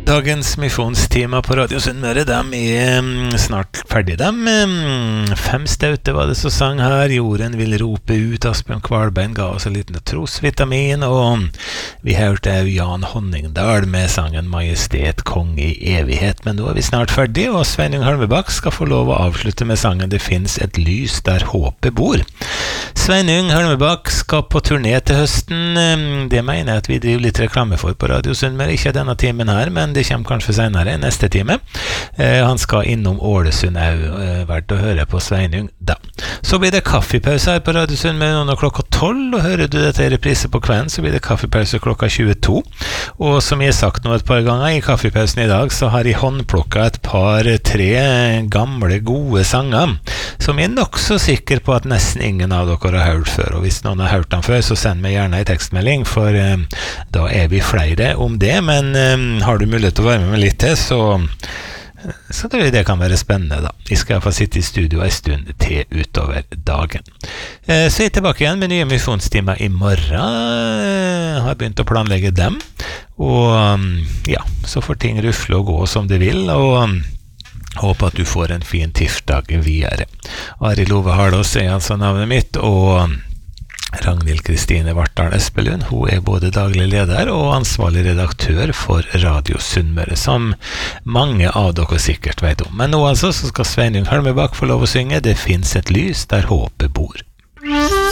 Dagens misjonstema på Radio Sunnmøre, de snart ferdig. 5 staute var det som sang her. Jorden vil rope ut. Asbjørn Kvalbein ga oss en liten trosvitamin, og vi hørte Jan Honningdal med sangen Majestet, Kong i evighet. Men nå vi snart ferdig, og Sveinung Halmebakk skal få lov å avslutte med sangen Det finnes et lys der håpet bor. Sveinung Halmebakk skal på turné til høsten. Det mener jeg at vi driver litt reklame for på Radio Sunnmøre, ikke denne timen her, men det kommer kanskje senere, neste time. Han skal innom Ålesund, verdt å høre på Sveinung da. Så blir det kaffepause her på Radio Sunnmøre nå klokka 12, og hører du dette i reprise på kvelden, så blir det kaffepause klokka 22. Og som jeg har sagt nå et par ganger i kaffepausen i dag, så har jeg håndplukket et par-tre gamle, gode sanger, som jeg er nok så sikker på at nesten ingen av dere har hørt før. Og hvis noen har hørt dem før, så send meg gjerne en tekstmelding, for da er vi flere om det, men har du mulighet til å være med litt til, så tror jeg det kan være spennende da. Jeg skal i hvert fall sitte i studio en stund til utover dagen. Så jeg er tilbake igjen med nye misjonstimer i morgen. Har begynt å planlegge dem, og ja, så får ting rufle og gå som det vil, og håper at du får en fin tirsdag videre. Arild Ove Harlås er altså navnet mitt, og Ragnhild Kristine Vartdal Espelund, hun er både daglig leder og ansvarlig redaktør for Radio Sunnmøre, som mange av dere sikkert vet om. Men nå altså så skal Sveinung Halmebakk få lov å synge Det finnes et lys der håpet bor.